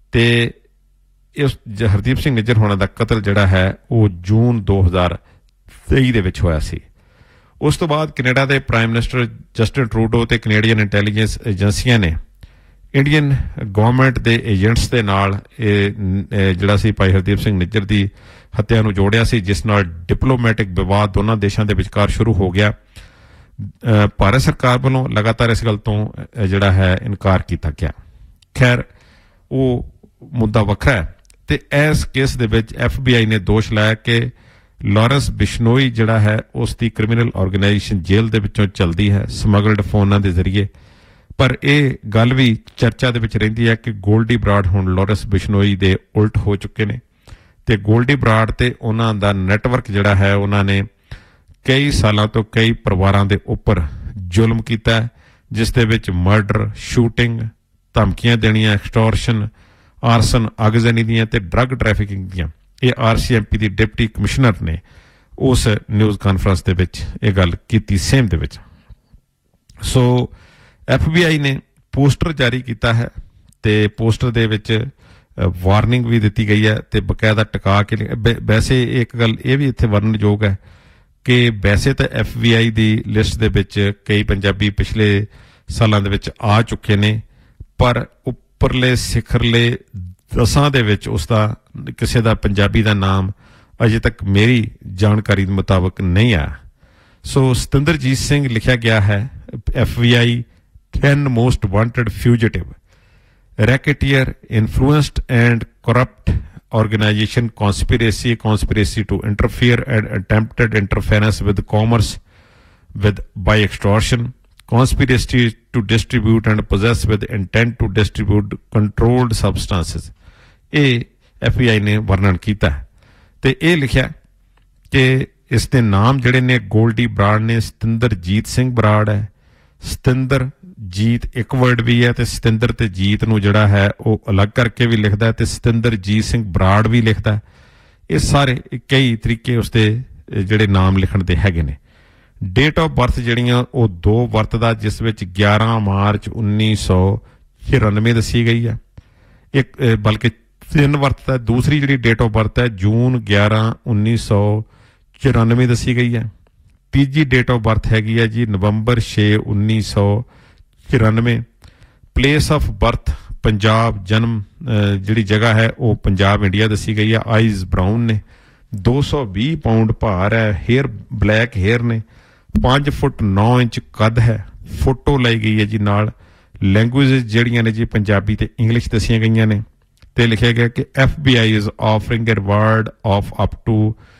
ਤੇ ਇਸ ਹਰਦੀਪ ਸਿੰਘ ਨਿੱਜਰ ਹੋਣਾ ਦਾ ਕਤਲ ਜਿਹੜਾ ਹੈ ਉਹ ਜੂਨ 2023 ਦੇ ਵਿੱਚ ਹੋਇਆ ਸੀ। ਉਸ ਤੋਂ ਬਾਅਦ ਕੈਨੇਡਾ ਦੇ ਪ੍ਰਾਈਮ ਮਿਨਿਸਟਰ ਜਸਟਿਨ ਟਰੂਡੋ ਤੇ ਕੈਨੇਡੀਅਨ ਇੰਟੈਲੀਜੈਂਸ ਏਜੰਸੀਆਂ ਨੇ ਇੰਡੀਅਨ ਗਵਰਨਮੈਂਟ ਦੇ ਏਜੰਟਸ ਦੇ ਨਾਲ ਇਹ ਜਿਹੜਾ ਸੀ ਭਾਈ ਹਰਦੀਪ ਸਿੰਘ ਨਿੱਜਰ ਦੀ ਹੱਤਿਆ ਨੂੰ ਜੋੜਿਆ ਸੀ, ਜਿਸ ਨਾਲ ਡਿਪਲੋਮੈਟਿਕ ਵਿਵਾਦ ਦੋਨਾਂ ਦੇਸ਼ਾਂ ਦੇ ਵਿਚਕਾਰ ਸ਼ੁਰੂ ਹੋ ਗਿਆ। ਭਾਰਤ ਸਰਕਾਰ ਵੱਲੋਂ ਲਗਾਤਾਰ ਇਸ ਗੱਲ ਤੋਂ ਜਿਹੜਾ ਹੈ ਇਨਕਾਰ ਕੀਤਾ ਗਿਆ। ਖੈਰ ਉਹ ਮੁੱਦਾ ਵੱਖਰਾ ਹੈ। ਤੇ ਇਸ ਕੇਸ ਦੇ ਵਿੱਚ FBI ਨੇ ਦੋਸ਼ ਲਾਇਆ ਕਿ ਲਾਰੈਂਸ ਬਿਸ਼ਨੋਈ ਜਿਹੜਾ ਹੈ ਉਸ ਦੀ ਕ੍ਰਿਮੀਨਲ ਆਰਗੇਨਾਈਜੇਸ਼ਨ ਜੇਲ੍ਹ ਦੇ ਵਿੱਚੋਂ ਚੱਲਦੀ ਹੈ ਸਮਗਲਡ ਫੋਨਾਂ ਦੇ ਜ਼ਰੀਏ। ਪਰ ਇਹ ਗੱਲ ਵੀ ਚਰਚਾ ਦੇ ਵਿੱਚ ਰਹਿੰਦੀ ਹੈ ਕਿ ਗੋਲਡੀ ਬਰਾਡ ਹੁਣ ਲਾਰੈਂਸ ਬਿਸ਼ਨੋਈ ਦੇ ਉਲਟ ਹੋ ਚੁੱਕੇ ਨੇ ਤੇ ਗੋਲਡੀ ਬਰਾਡ ਤੇ ਉਹਨਾਂ ਦਾ ਨੈਟਵਰਕ ਜਿਹੜਾ ਹੈ ਉਹਨਾਂ ਨੇ ਕਈ ਸਾਲਾਂ ਤੋਂ ਕਈ ਪਰਿਵਾਰਾਂ ਦੇ ਉੱਪਰ ਜ਼ੁਲਮ ਕੀਤਾ, ਜਿਸ ਦੇ ਵਿੱਚ ਮਰਡਰ, ਸ਼ੂਟਿੰਗ, ਧਮਕੀਆਂ ਦੇਣੀਆਂ, ਐਕਸਟੋਰਸ਼ਨ, ਆਰਸਨ, ਅੱਗਜ਼ਨੀ ਦੀਆਂ ਤੇ ਡਰੱਗ ਟ੍ਰੈਫਿਕਿੰਗ ਦੀਆਂ। ਇਹ RCMP ਦੀ ਡਿਪਟੀ ਕਮਿਸ਼ਨਰ ਨੇ ਉਸ ਨਿਊਜ਼ ਕਾਨਫਰੰਸ ਦੇ ਵਿੱਚ ਇਹ ਗੱਲ ਕੀਤੀ ਸੇਮ ਦੇ ਵਿੱਚ। ਸੋ FBI ਨੇ ਪੋਸਟਰ ਜਾਰੀ ਕੀਤਾ ਹੈ ਤੇ ਪੋਸਟਰ ਦੇ ਵਿੱਚ ਵਾਰਨਿੰਗ ਵੀ ਦਿੱਤੀ ਗਈ ਹੈ ਤੇ ਬਕਾਇਦਾ ਟਿਕਾ ਕੇ। ਵੈਸੇ ਇੱਕ ਗੱਲ ਇਹ ਵੀ ਇੱਥੇ ਵਰਣਨਯੋਗ ਹੈ ਕਿ ਵੈਸੇ ਤਾਂ FBI ਦੀ ਲਿਸਟ ਦੇ ਵਿੱਚ ਕਈ ਪੰਜਾਬੀ ਪਿਛਲੇ ਸਾਲਾਂ ਦੇ ਵਿੱਚ ਆ ਚੁੱਕੇ ਨੇ, ਪਰ ਉੱਪਰਲੇ ਸਿਖਰਲੇ 10 ਦੇ ਵਿੱਚ ਉਸਦਾ ਕਿਸੇ ਦਾ ਪੰਜਾਬੀ ਦਾ ਨਾਮ ਅਜੇ ਤੱਕ ਮੇਰੀ ਜਾਣਕਾਰੀ ਦੇ ਮੁਤਾਬਕ ਨਹੀਂ ਆਇਆ। ਸੋ ਸਤਿੰਦਰਜੀਤ ਸਿੰਘ ਲਿਖਿਆ ਗਿਆ ਹੈ FBI 10 most wanted fugitive, racketeer, influenced and corrupt organization, conspiracy to interfere and attempted interference with commerce by extortion, conspiracy to distribute and possess with intent to distribute controlled substances। ਇਹ FBI ਨੇ ਵਰਣਨ ਕੀਤਾ ਤੇ ਇਹ ਲਿਖਿਆ ਕਿ ਇਸ ਦੇ ਨਾਮ ਜਿਹੜੇ ਨੇ ਗੋਲਡੀ ਬਰਾਡ ਨੇ, ਸਤਿੰਦਰਜੀਤ ਸਿੰਘ ਬਰਾੜ ਹੈ। ਸਤਿੰਦਰ ਜੀਤ ਇੱਕ ਵਰਡ ਵੀ ਹੈ ਤੇ ਸਤਿੰਦਰ ਤੇ ਜੀਤ ਨੂੰ ਜਿਹੜਾ ਹੈ ਉਹ ਅਲੱਗ ਕਰਕੇ ਵੀ ਲਿਖਦਾ ਤੇ ਸਤਿੰਦਰਜੀਤ ਸਿੰਘ ਬਰਾੜ ਵੀ ਲਿਖਦਾ। ਇਹ ਸਾਰੇ ਕਈ ਤਰੀਕੇ ਉਸਦੇ ਜਿਹੜੇ ਨਾਮ ਲਿਖਣ ਦੇ ਹੈਗੇ ਨੇ। ਡੇਟ ਆਫ ਬਰਥ ਜਿਹੜੀਆਂ ਉਹ 2 ਵਰਤਦਾ, ਜਿਸ ਵਿੱਚ 11 ਮਾਰਚ 1994 ਦੱਸੀ ਗਈ ਹੈ। ਇੱਕ ਬਲਕਿ 3 ਵਰਤਦਾ। ਦੂਸਰੀ ਜਿਹੜੀ ਡੇਟ ਆਫ ਬਰਥ ਹੈ ਜੂਨ 11 1994 ਦੱਸੀ ਗਈ ਹੈ। ਤੀਜੀ ਡੇਟ ਆਫ ਬਰਥ ਹੈਗੀ ਹੈ ਜੀ ਨਵੰਬਰ 6 1994। ਪਲੇਸ ਆਫ ਬਰਥ ਪੰਜਾਬ, ਜਨਮ ਜਿਹੜੀ ਜਗ੍ਹਾ ਹੈ ਉਹ ਪੰਜਾਬ ਇੰਡੀਆ ਦੱਸੀ ਗਈ ਹੈ। ਆਈਜ਼ ਬਰਾਊਨ ਨੇ, 220 ਪਾਉਂਡ ਭਾਰ ਹੈ, ਹੇਅਰ ਬਲੈਕ ਹੇਅਰ ਨੇ, 5 ਫੁੱਟ 9 ਇੰਚ ਕੱਦ ਹੈ। ਫੋਟੋ ਲਈ ਗਈ ਹੈ ਜੀ ਨਾਲ। ਲੈਂਗੁਏਜ ਜਿਹੜੀਆਂ ਨੇ ਜੀ ਪੰਜਾਬੀ ਤੇ ਇੰਗਲਿਸ਼ ਦੱਸੀਆਂ ਗਈਆਂ ਨੇ ਤੇ ਲਿਖਿਆ ਗਿਆ ਕਿ FBI is offering a reward of up to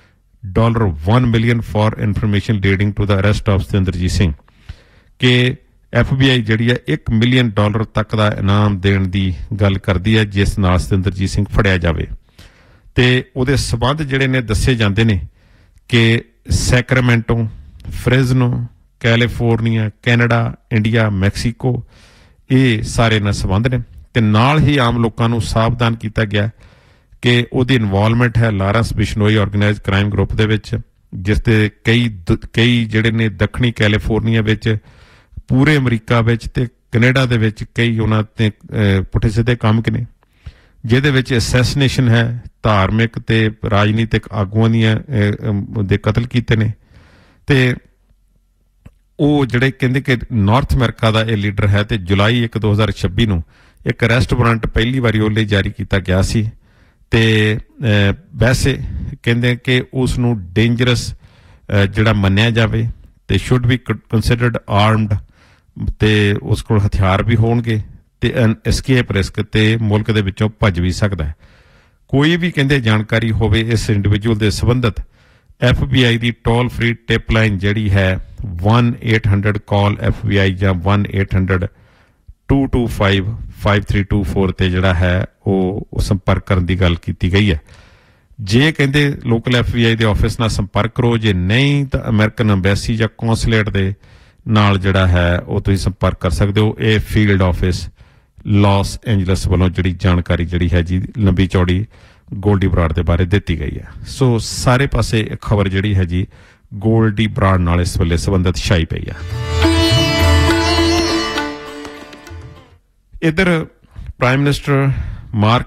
$1 million for information leading to the arrest of Satinderjit Singh. ਕਿ FBI ਜਿਹੜੀ ਹੈ $1 ਮਿਲੀਅਨ ਤੱਕ ਦਾ ਇਨਾਮ ਦੇਣ ਦੀ ਗੱਲ ਕਰਦੀ ਹੈ ਜਿਸ ਨਾਲ ਸਤਿੰਦਰਜੀਤ ਸਿੰਘ ਫੜਿਆ ਜਾਵੇ। ਤੇ ਉਹਦੇ ਸਬੰਧ ਜਿਹੜੇ ਨੇ ਦੱਸੇ ਜਾਂਦੇ ਨੇ ਕਿ Sacramento, Fresno, California, Canada, India, Mexico, ਇਹ ਸਾਰੇ ਨਾਲ ਸੰਬੰਧ ਨੇ। ਤੇ ਨਾਲ ਹੀ ਆਮ ਲੋਕਾਂ ਨੂੰ ਸਾਵਧਾਨ ਕੀਤਾ ਗਿਆ ਕਿ ਉਹਦੀ ਇਨਵੋਲਵਮੈਂਟ ਹੈ Lawrence Bishnoi organised crime group ਦੇ ਵਿੱਚ, ਜਿਸ ਦੇ ਕਈ ਜਿਹੜੇ ਨੇ ਦੱਖਣੀ ਕੈਲੀਫੋਰਨੀਆ ਵਿੱਚ, ਪੂਰੇ ਅਮਰੀਕਾ ਵਿੱਚ ਤੇ ਕੈਨੇਡਾ ਦੇ ਵਿੱਚ ਕਈ ਉਹਨਾਂ ਤੇ ਪੁੱਠੇ ਸਿੱਧੇ ਕੰਮ ਨੇ, ਜਿਹਦੇ ਵਿੱਚ ਅਸੈਸੀਨੇਸ਼ਨ ਹੈ, ਧਾਰਮਿਕ ਤੇ ਰਾਜਨੀਤਿਕ ਆਗੂਆਂ ਦੀਆਂ ਦੇ ਕਤਲ ਕੀਤੇ ਨੇ। ਤੇ ਉਹ ਜਿਹੜੇ ਕਹਿੰਦੇ ਕਿ ਨਾਰਥ ਅਮਰੀਕਾ ਦਾ ਇਹ ਲੀਡਰ ਹੈ ਤੇ ਜੁਲਾਈ 1 2026 ਨੂੰ ਇੱਕ ਅਰੈਸਟ ਵਾਰੰਟ ਪਹਿਲੀ ਵਾਰੀ ਉਹ ਲਈ ਜਾਰੀ ਕੀਤਾ ਗਿਆ ਸੀ। ਤੇ ਵੈਸੇ ਕਹਿੰਦੇ ਕਿ ਉਸ ਨੂੰ ਡੇਂਜਰਸ ਜਿਹੜਾ ਮੰਨਿਆ ਜਾਵੇ ਤੇ ਸ਼ੁੱਡ ਬੀ ਕੰਸੀਡਰਡ ਆਰਮਡ ਤੇ ਉਸ ਕੋਲ ਹਥਿਆਰ ਵੀ ਹੋਣਗੇ ਤੇ ਐਸਕੇਪ ਰਿਸਕ ਤੇ ਮੁਲਕ ਦੇ ਵਿੱਚੋਂ ਭੱਜ ਵੀ ਸਕਦਾ ਹੈ। ਕੋਈ ਵੀ ਕਹਿੰਦੇ ਜਾਣਕਾਰੀ ਹੋਵੇ ਇਸ ਇੰਡੀਵਿਜੂਅਲ ਦੇ ਸੰਬੰਧਤ FBI ਦੀ ਟੋਲ ਫ੍ਰੀ ਟਿਪ ਲਾਈਨ ਜਿਹੜੀ ਹੈ 1-800 ਕਾਲ FBI ਜਾਂ 1-800-225-5324 ਤੇ ਜਿਹੜਾ ਹੈ ਉਹ ਸੰਪਰਕ ਕਰਨ ਦੀ ਗੱਲ ਕੀਤੀ ਗਈ ਹੈ। ਜੇ ਕਹਿੰਦੇ ਲੋਕਲ FBI ਦੇ ਆਫਿਸ ਨਾਲ ਸੰਪਰਕ ਕਰੋ, ਜੇ ਨਹੀਂ ਤਾਂ ਅਮਰੀਕਨ ਅੰਬੈਸੀ ਜਾਂ ਕੌਂਸਲੇਟ ਦੇ ਨਾਲ ਜਿਹੜਾ ਹੈ ਉਹ ਤੁਸੀਂ ਸੰਪਰਕ ਕਰ ਸਕਦੇ ਹੋ। ਇਹ ਫੀਲਡ ਆਫਿਸ ਲਾਸ ਐਂਜਲਸ ਵੱਲੋਂ ਜਿਹੜੀ ਜਾਣਕਾਰੀ ਜਿਹੜੀ ਹੈ ਜੀ ਲੰਬੀ ਚੌੜੀ ਗੋਲਡੀ ਬਰਾਡ ਦੇ ਬਾਰੇ ਦਿੱਤੀ ਗਈ ਹੈ। ਸੋ ਸਾਰੇ ਪਾਸੇ ਖਬਰ ਜਿਹੜੀ ਹੈ ਜੀ ਗੋਲਡੀ ਬਰਾਡ ਨਾਲ ਇਸ ਵੇਲੇ ਸੰਬੰਧਿਤ ਛਾਈ ਪਈ ਆ। ਇੱਧਰ ਪ੍ਰਾਈਮ ਮਿਨਿਸਟਰ ਮਾਰਕ